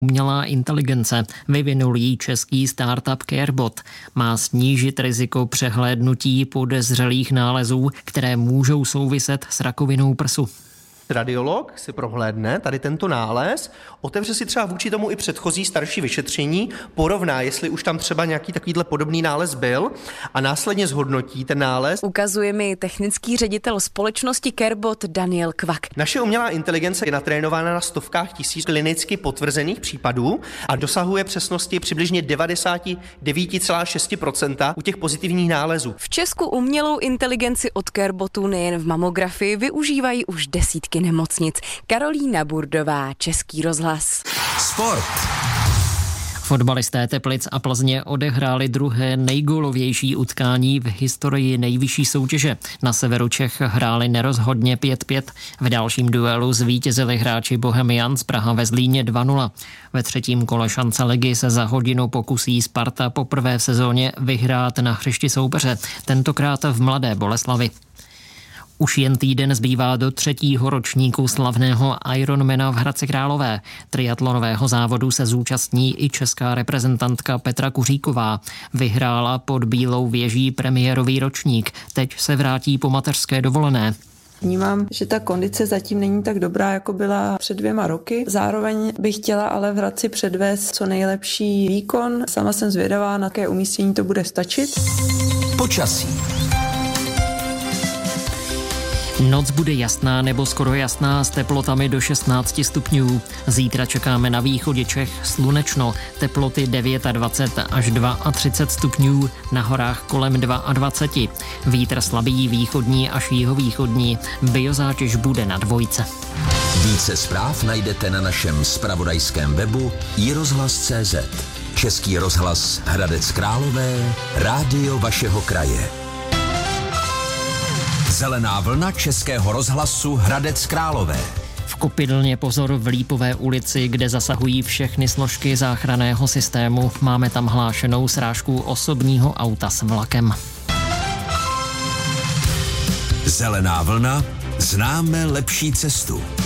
Umělá inteligence vyvinul jí český startup CareBot. Má snížit riziko přehlédnutí podezřelých nálezů, které můžou souviset s rakovinou prsu. Radiolog si prohlédne tady tento nález, otevře si třeba vůči tomu i předchozí starší vyšetření, porovná, jestli už tam třeba nějaký takovýhle podobný nález byl a následně zhodnotí ten nález. Ukazuje mi technický ředitel společnosti CareBot Daniel Kvak. Naše umělá inteligence je natrénována na stovkách tisíc klinicky potvrzených případů a dosahuje přesnosti přibližně 99,6% u těch pozitivních nálezů. V Česku umělou inteligenci od CareBotu nejen v mamografii využívají už desítky nemocnic. Karolína Burdová, Český rozhlas. Sport. Fotbalisté Teplic a Plzně odehráli druhé nejgólovější utkání v historii nejvyšší soutěže. Na severu Čech hráli nerozhodně 5-5. V dalším duelu zvítězili hráči Bohemians Praha ve Zlíně 2-0. Ve třetím kole šance ligy se za hodinu pokusí Sparta poprvé v sezóně vyhrát na hřišti soupeře, tentokrát v Mladé Boleslavi. Už jen týden zbývá do třetího ročníku slavného Ironmana v Hradci Králové. Triatlonového závodu se zúčastní i česká reprezentantka Petra Kuříková. Vyhrála pod Bílou věží premiérový ročník. Teď se vrátí po mateřské dovolené. Vnímám, že ta kondice zatím není tak dobrá, jako byla před 2 roky. Zároveň bych chtěla ale v Hradci předvést co nejlepší výkon. Sama jsem zvědavá, na jaké umístění to bude stačit. Počasí. Noc bude jasná nebo skoro jasná s teplotami do 16 stupňů. Zítra čekáme na východě Čech slunečno, teploty 29 až 32 stupňů, na horách kolem 22. Vítr slabý východní až jihovýchodní, biozátěž bude na 2. Více zpráv najdete na našem zpravodajském webu iRozhlas.cz. Český rozhlas Hradec Králové, rádio vašeho kraje. Zelená vlna Českého rozhlasu Hradec Králové. V Kopidlně pozor v Lípové ulici, kde zasahují všechny složky záchranného systému. Máme tam hlášenou srážku osobního auta s vlakem. Zelená vlna, známe lepší cestu.